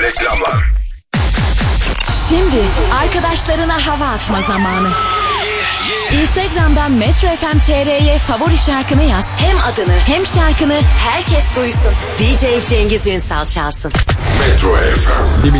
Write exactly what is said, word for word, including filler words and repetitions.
Reklamlar. Şimdi arkadaşlarına hava atma zamanı. Instagram'dan Metro F M T R'ye favori şarkını yaz. Hem adını hem şarkını herkes duysun. D J Cengiz Ünsal çalsın. Metro F M.